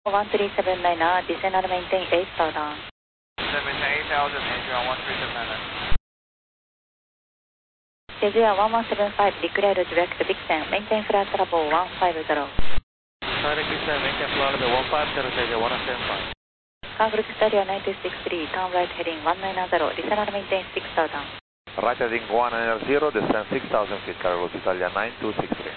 1379, additional maintain 8 down. Maintain 8000, Adrian 1379. Asia 1175, declare direct Vixen, maintain flight level 150. Direct Vixen, maintain flight level 150, Asia 175. Cargo Exterior 963, turn right heading 190, additional maintain 6000. Right heading 190, descend 6000 feet, Cargo Italia 9263.